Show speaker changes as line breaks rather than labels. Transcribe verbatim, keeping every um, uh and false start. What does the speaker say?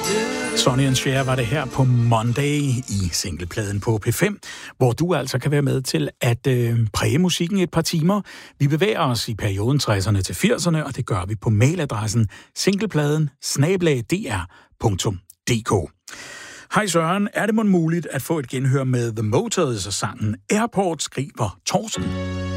Sonny and Cher var det her på Monday i singlepladen på P fem, hvor du altså kan være med til at øh, præge musikken et par timer. Vi bevæger os i perioden tresserne til firserne, og det gør vi på mailadressen singlepladen snabel-a d r punktum d k. Hej Søren, er det mon muligt at få et genhør med The Motors og sangen Airport, skriver Torsten?